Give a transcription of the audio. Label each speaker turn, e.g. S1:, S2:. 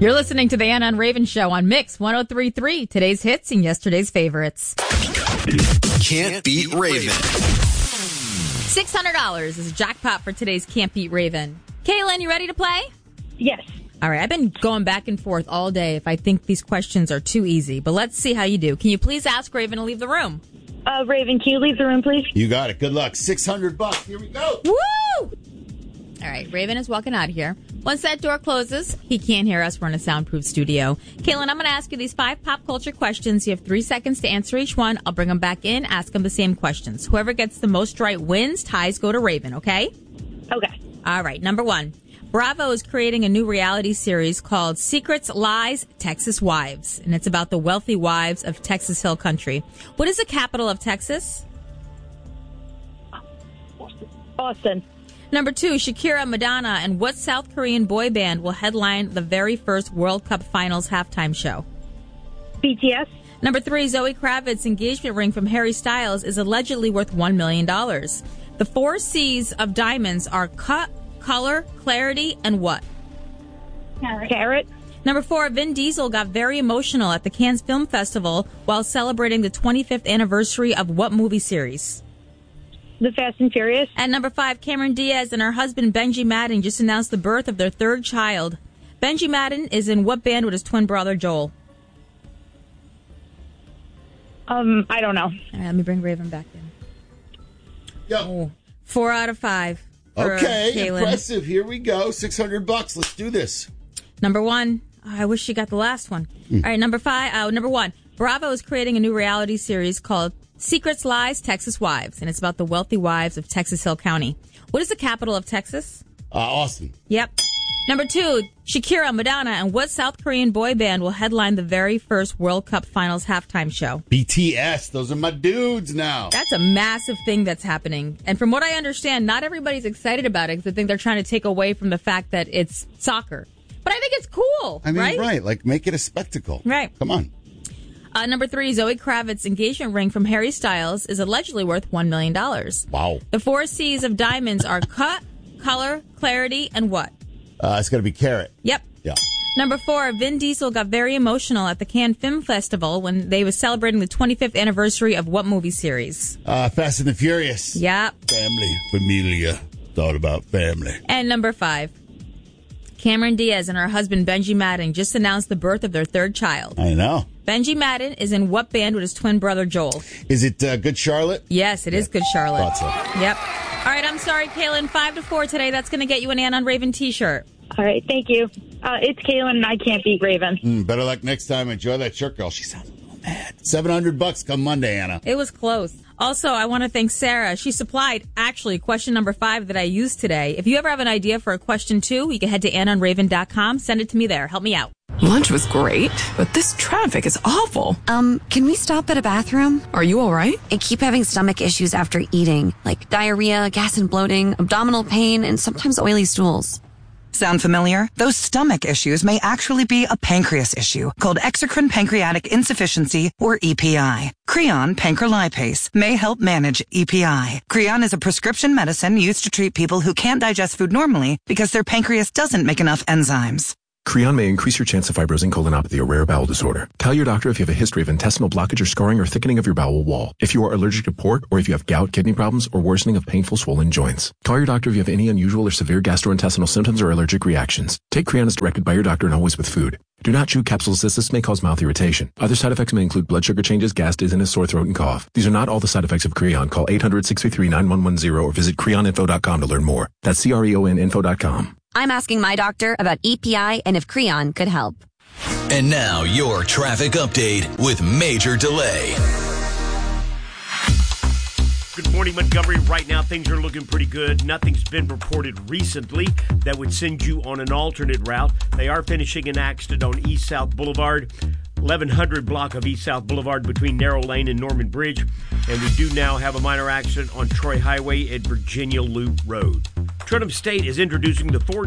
S1: You're listening to the Anna and Raven Show on Mix 103.3. Today's hits and yesterday's favorites.
S2: Can't Beat Raven.
S1: $600 is a jackpot for today's Can't Beat Raven. Kaylin, you ready to play?
S3: Yes.
S1: All right, I've been going back and forth all day if I think these questions are too easy, but let's see how you do. Can you please ask Raven to leave the room?
S3: Raven, can you leave the room, please?
S4: You got it. Good luck. $600. Here we go.
S1: Woo! All right, Raven is walking out of here. Once that door closes, he can't hear us. We're in a soundproof studio. Kaylin, I'm going to ask you these 5 pop culture questions. You have 3 seconds to answer each one. I'll bring them back in, ask them the same questions. Whoever gets the most right wins. Ties go to Raven, okay?
S3: Okay.
S1: All right, number 1. Bravo is creating a new reality series called Secrets, Lies, Texas Wives. And it's about the wealthy wives of Texas Hill Country. What is the capital of Texas?
S3: Austin.
S1: Number 2, Shakira, Madonna, and what South Korean boy band will headline the very first World Cup Finals halftime show?
S3: BTS.
S1: Number 3, Zoe Kravitz's engagement ring from Harry Styles is allegedly worth $1 million. The 4 C's of diamonds are cut, color, clarity, and what?
S3: Carrot.
S1: Number 4, Vin Diesel got very emotional at the Cannes Film Festival while celebrating the 25th anniversary of what movie series?
S3: The Fast and Furious.
S1: And number 5, Cameron Diaz and her husband Benji Madden just announced the birth of their 3rd child. Benji Madden is in what band with his twin brother Joel?
S3: I don't know.
S1: All right, let me bring Raven back in.
S4: Yo.
S1: 4 out of 5.
S4: Okay,
S1: Kaylin.
S4: impressive. Here we go. $600. Let's do this.
S1: Number 1. I wish you got the last one. All right, number 1. Bravo is creating a new reality series called Secrets, Lies, Texas Wives, and it's about the wealthy wives of Texas Hill County. What is the capital of Texas?
S4: Austin.
S1: Yep. Number 2, Shakira, Madonna, and what South Korean boy band will headline the very first World Cup Finals halftime show?
S4: BTS. Those are my dudes now.
S1: That's a massive thing that's happening. And from what I understand, not everybody's excited about it because I think they're trying to take away from the fact that it's soccer. But I think it's cool,
S4: I mean,
S1: right?
S4: Like, make it a spectacle.
S1: Right.
S4: Come on.
S1: Number 3, Zoe Kravitz's engagement ring from Harry Styles is allegedly worth $1 million.
S4: Wow.
S1: The 4 C's of diamonds are cut, color, clarity, and what?
S4: It's going to be carrot.
S1: Yep.
S4: Yeah.
S1: Number 4, Vin Diesel got very emotional at the Cannes Film Festival when they were celebrating the 25th anniversary of what movie series?
S4: Fast and the Furious.
S1: Yep.
S4: Family. Familia. Thought about family.
S1: And number 5, Cameron Diaz and her husband Benji Madden just announced the birth of their 3rd child.
S4: I know.
S1: Benji Madden is in what band with his twin brother Joel?
S4: Is it Good Charlotte?
S1: Yes, it is Good Charlotte.
S4: Thought so.
S1: Yep. All right, I'm sorry, Kaylin. 5-4 today. That's going to get you an Ann on Raven t-shirt.
S3: All right, thank you. It's Kaylin, and I can't beat Raven.
S4: Better luck next time. Enjoy that shirt, girl. She sounds a little mad. $700 come Monday, Anna.
S1: It was close. Also, I want to thank Sarah. She supplied, actually, question number 5 that I used today. If you ever have an idea for a question, too, you can head to AnnOnRaven.com. Send it to me there. Help me out.
S5: Lunch was great, but this traffic is awful.
S6: Can we stop at a bathroom?
S5: Are you all right?
S6: I keep having stomach issues after eating, like diarrhea, gas and bloating, abdominal pain, and sometimes oily stools.
S7: Sound familiar? Those stomach issues may actually be a pancreas issue called exocrine pancreatic insufficiency, or EPI. Creon pancrelipase may help manage EPI. Creon is a prescription medicine used to treat people who can't digest food normally because their pancreas doesn't make enough enzymes.
S8: Creon may increase your chance of fibrosing colonopathy, a rare bowel disorder. Tell your doctor if you have a history of intestinal blockage or scarring or thickening of your bowel wall, if you are allergic to pork, or if you have gout, kidney problems, or worsening of painful swollen joints. Call your doctor if you have any unusual or severe gastrointestinal symptoms or allergic reactions. Take Creon as directed by your doctor and always with food. Do not chew capsules as this may cause mouth irritation. Other side effects may include blood sugar changes, gas, dizziness, sore throat, and cough. These are not all the side effects of Creon. Call 800-633-9110 or visit creoninfo.com to learn more. That's CREONinfo.com.
S6: I'm asking my doctor about EPI and if Creon could help.
S2: And now your traffic update with Major Delay.
S9: Good morning, Montgomery. Right now, things are looking pretty good. Nothing's been reported recently that would send you on an alternate route. They are finishing an accident on East South Boulevard, 1100 block of East South Boulevard between Narrow Lane and Norman Bridge. And we do now have a minor accident on Troy Highway at Virginia Loop Road. Trenton State is introducing the Ford